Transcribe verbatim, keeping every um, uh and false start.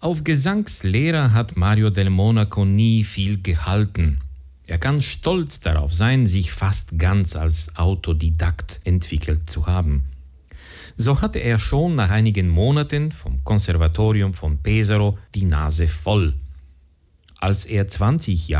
Auf Gesangslehre hat Mario del Monaco nie viel gehalten. Er kann stolz darauf sein, sich fast ganz als Autodidakt entwickelt zu haben. So hatte er schon nach einigen Monaten vom Konservatorium von Pesaro die Nase voll. Als er zwanzig Jahre